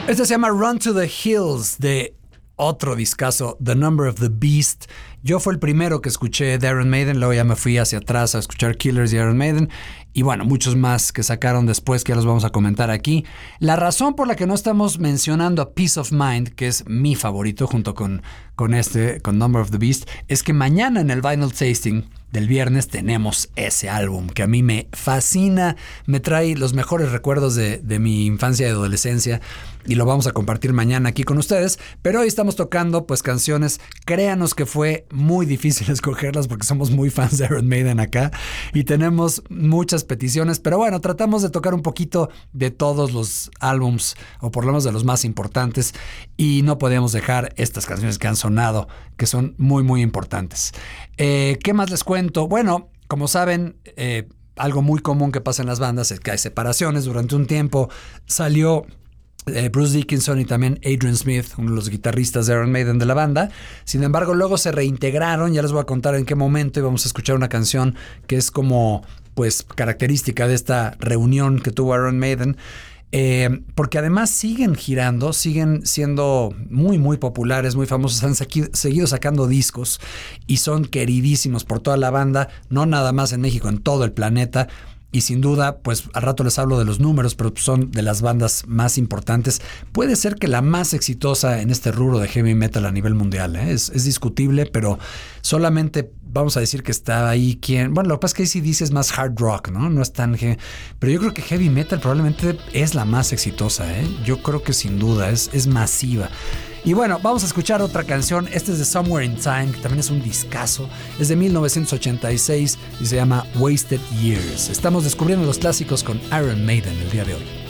Este se llama Run to the Hills, de otro discazo, The Number of the Beast. Yo fue el primero que escuché de Iron Maiden, luego ya me fui hacia atrás a escuchar Killers y Iron Maiden, y bueno, muchos más que sacaron después que ya los vamos a comentar aquí. La razón por la que no estamos mencionando a Peace of Mind, que es mi favorito junto con Number of the Beast, es que mañana en el Vinyl Tasting del viernes tenemos ese álbum que a mí me fascina, me trae los mejores recuerdos de mi infancia y adolescencia, y lo vamos a compartir mañana aquí con ustedes. Pero hoy estamos tocando pues canciones, créanos que fue muy difícil escogerlas porque somos muy fans de Iron Maiden acá y tenemos muchas peticiones, pero bueno, tratamos de tocar un poquito de todos los álbums, o por lo menos de los más importantes, y no podíamos dejar estas canciones que han sonado, que son muy muy importantes. ¿Qué más les cuento? Bueno, como saben, algo muy común que pasa en las bandas es que hay separaciones. Durante un tiempo salió Bruce Dickinson y también Adrian Smith, uno de los guitarristas de Iron Maiden de la banda. Sin embargo, luego se reintegraron. Ya les voy a contar en qué momento, y vamos a escuchar una canción que es como pues característica de esta reunión que tuvo Iron Maiden. Porque además siguen girando, siguen siendo muy muy populares, muy famosos, han seguido sacando discos y son queridísimos por toda la banda, no nada más en México, en todo el planeta. Y sin duda, pues al rato les hablo de los números, pero son de las bandas más importantes. Puede ser que la más exitosa en este rubro de heavy metal a nivel mundial, ¿eh? Es discutible, pero solamente vamos a decir que está ahí quien... Bueno, lo que pasa es que AC/DC es más hard rock, ¿no? No es tan... Pero yo creo que heavy metal probablemente es la más exitosa, ¿eh? Yo creo que sin duda es masiva. Y bueno, vamos a escuchar otra canción. Este es de Somewhere in Time, que también es un discazo. Es de 1986 y se llama Wasted Years. Estamos descubriendo los clásicos con Iron Maiden el día de hoy.